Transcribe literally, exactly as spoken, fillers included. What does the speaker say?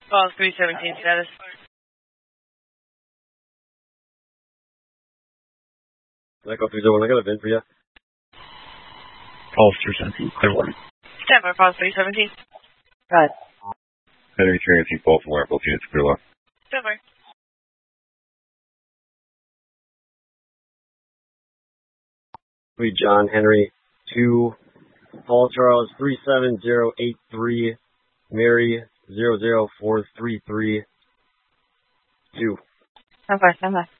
Call three seventeen status. Echo three zero one, I got a vent for you. Call three seventeen, clear one. Stand by, call three seventeen. Right. Henry three eighteen, Paul from where? Both units clear one. Stand by. Three John Henry two, Paul Charles three seven zero eight three, Mary zero zero four three three two. Stand by, stand by.